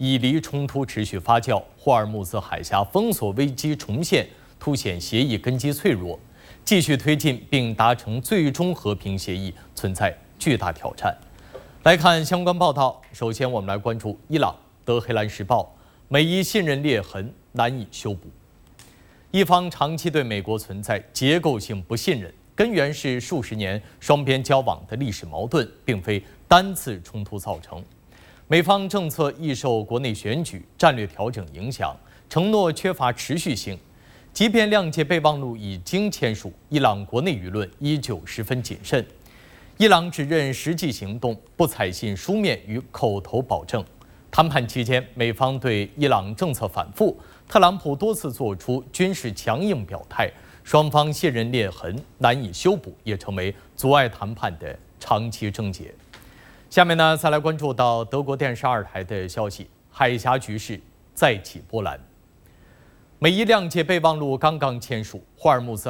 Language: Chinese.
以黎冲突持续发酵，霍尔木兹海峡封锁危机重现，凸显协议根基脆弱。继续推进并达成最终和平协议存在巨大挑战。来看相关报道，首先我们来关注伊朗。德黑兰时报：美伊信任裂痕难以修补。一方长期对美国存在结构性不信任，根源是数十年双边交往的历史矛盾，并非单次冲突造成。美方政策易受国内选举、战略调整影响，承诺缺乏持续性。即便谅解备忘录已经签署，伊朗国内舆论依旧十分谨慎。伊朗只认实际行动，不采信书面与口头保证。谈判期间，美方对伊朗政策反复，特朗普多次做出军事强硬表态，双方信任裂痕难以修补，也成为阻碍谈判的长期症结。下面呢，再来关注到德国电视2台的消息：海峡局势再起波澜。美伊谅解备忘录刚刚签署，霍尔木兹